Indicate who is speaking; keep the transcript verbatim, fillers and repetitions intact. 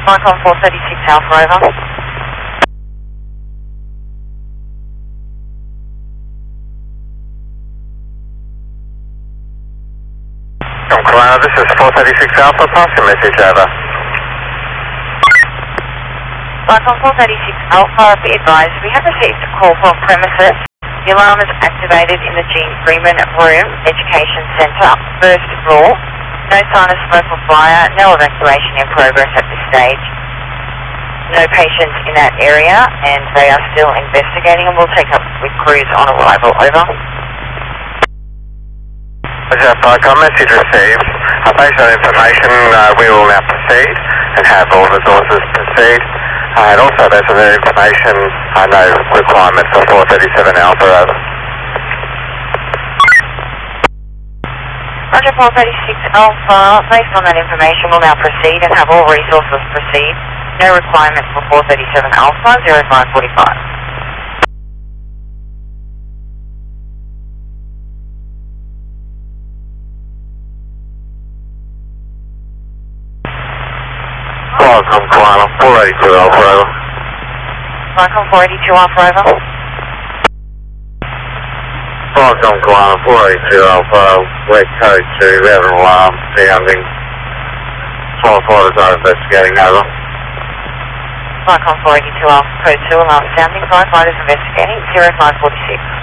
Speaker 1: Micron four thirty-six Alpha, over.
Speaker 2: From Corona, this is four thirty-six Alpha, pass your message over.
Speaker 1: Micron four thirty-six Alpha, be advised, we have received a call from premises. The alarm is activated in the Jean Freeman Room, Education Centre, first floor. No sign of smoke or fire, no evacuation in progress at this stage. No patients in that area, and they are still investigating, and we'll take up with crews on arrival, over.
Speaker 2: Roger, Micron, message received. Uh, based on information, uh, we will now proceed and have all resources proceed. Uh, and also there's some information, I know requirements for four thirty-seven Alpha, over.
Speaker 1: Roger, four thirty-six Alpha, based on that information, we'll now proceed and have all resources proceed. No requirements for four thirty-seven Alpha, zero five forty-five.
Speaker 2: Welcome, Koala, four eighty-two Alpha, over.
Speaker 1: Micron four eighty-two Alpha, over.
Speaker 2: Welcome, Koala, four eighty-two Alpha, we're code two, we have an alarm, sounding. twelve orders are investigating, over.
Speaker 1: Micron four eighty-two Alpha, code two, alarm sounding, five fighters investigating, zero five forty-six.